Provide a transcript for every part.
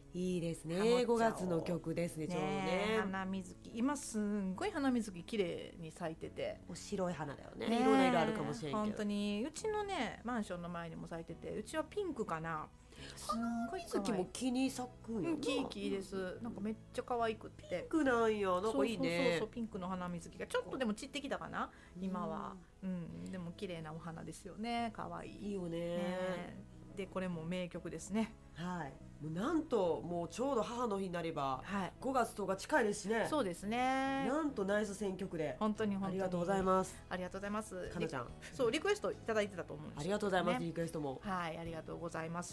いいですね。 ハモっちゃおう 5月の曲ですね。ちょうどね。 花水木、今すんごい花水木綺麗に咲いてて、 白い花だよね。 ね、 いろんな色あるかもしれんけど。 本当にうちのねマンションの前にも咲いてて、うちはピンクかな。すんごい可愛い。 花水木も木に咲くんやな。 キーキーです。なんかめっちゃ可愛くって。 ピンクなんや。なんかいいね。 そうピンクの花水木がちょっとでも散ってきたかな今は。でも綺麗なお花ですよね。可愛い。 いいよね。 でこれも名曲ですね。 はい。もうなんともうちょうど母の日になれば、5月10日近いですしね。 そうですね。 なんとナイス選曲で本当にありがとうございます。 ありがとうございます。 かなちゃん、 そうリクエストいただいてたと思うんです、 ありがとうございます。リクエストもはい、ありがとうございます。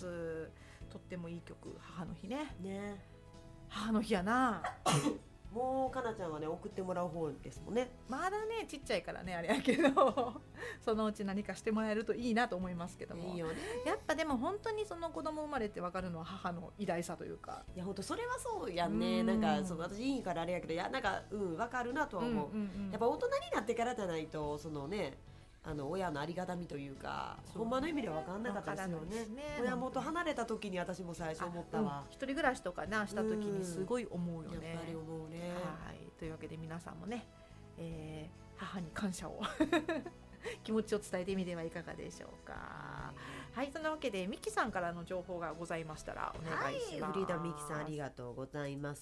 とってもいい曲、母の日ね。母の日やな。 もうかなちゃんはね送ってもらう方ですもんね。 まだねちっちゃいからねあれやけどそのうち何かしてもらえるといいなと思いますけども。 いいよね。 やっぱでも本当にその子供生まれて分かるのは母の偉大さというか。 いや本当それはそうやんね。なんかそう私いいからあれやけど、いやなんか分かるなとは思う。やっぱ大人になってからじゃないとそのね親のありがたみというか、ほんまの意味では分かんなかったですよね。親元離れた時に私も最初思ったわ。 一人暮らしとかなした時にすごい思うよね。 やっぱり思うね。 はい、というわけで皆さんもね、母に感謝を気持ちを伝えてみてはいかがでしょうか。はい、そんなわけでミキさんからの情報がございましたらお願いします。 フリーダムミキさんありがとうございます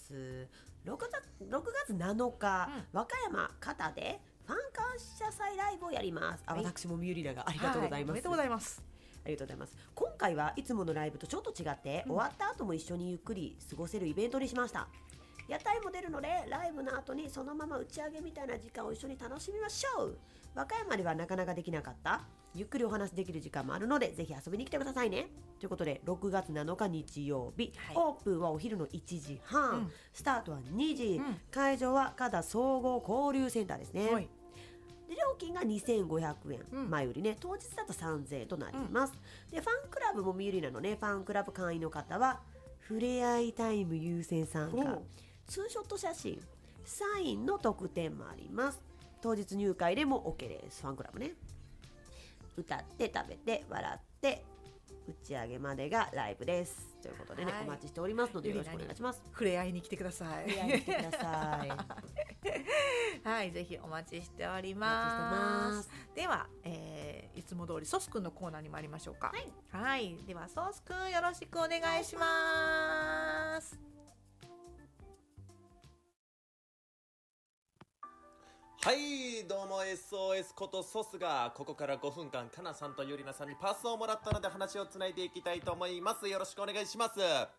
。6月7日、和歌山方でファン感謝祭ライブをやります。私もみゆりながありがとうございます。 おめでとうございます。 ありがとうございます。今回はいつものライブとちょっと違って、終わった後も一緒にゆっくり過ごせるイベントにしました。屋台も出るのでライブの後にそのまま打ち上げみたいな時間を一緒に楽しみましょう。和歌山ではなかなかできなかったゆっくりお話できる時間もあるのでぜひ遊びに来てくださいね。ということで6月7日日曜日、オープンはお昼の1時半、スタートは2時、会場は加田総合交流センターですね。で料金が2500円、前よりね当日だと3000円となります。でファンクラブもみゆりなのね。ファンクラブ会員の方はふれあいタイム優先参加、ツーショット写真、サインの特典もあります。当日入会でも OK です。ファンクラブね。歌って食べて笑って打ち上げまでがライブですということでね、お待ちしておりますのでよろしくお願いします。 触れ合いに来てください。 触れ合いに来てくださいはい、ぜひお待ちしております。では、いつも通りソスくんのコーナーに参りましょうか。はい、ではソスくんよろしくお願いします。 はいどうも SOS ことソスがここから5分間かなさんとゆりなさんにパスをもらったので話をつないでいきたいと思います。よろしくお願いします。